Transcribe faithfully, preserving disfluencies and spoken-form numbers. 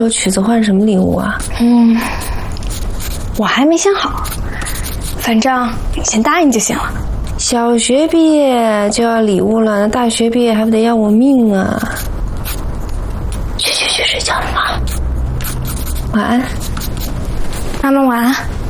说曲子换什么礼物啊？ 嗯，我还没想好，反正你先答应就行了。 小学毕业就要礼物了，那大学毕业还不得要我命啊！ 去去去睡觉了吧， 晚安， 妈妈晚安。